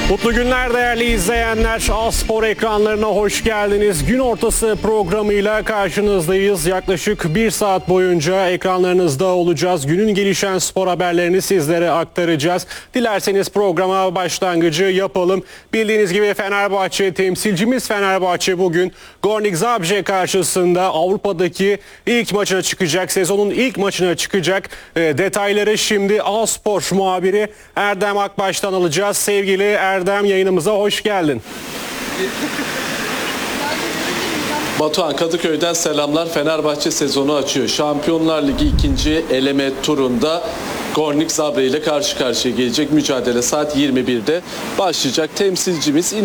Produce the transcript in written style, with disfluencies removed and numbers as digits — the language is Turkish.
Mutlu günler değerli izleyenler. A-Spor ekranlarına hoş geldiniz. Gün ortası programıyla karşınızdayız. Yaklaşık 1 saat boyunca ekranlarınızda olacağız. Günün gelişen spor haberlerini sizlere aktaracağız. Dilerseniz programa başlangıcı yapalım. Bildiğiniz gibi Fenerbahçe temsilcimiz Fenerbahçe bugün Gornik Zabrze karşısında Avrupa'daki ilk maçına çıkacak. Sezonun ilk maçına çıkacak. Detayları şimdi A-Spor muhabiri Erdem Akbaş'tan alacağız. Sevgili Erdem, yayınımıza hoş geldin. Batuhan, Kadıköy'den selamlar. Fenerbahçe sezonu açıyor. Şampiyonlar Ligi 2. eleme turunda Gornik Zabrze ile karşı karşıya gelecek. Mücadele saat 21'de başlayacak. Temsilcimiz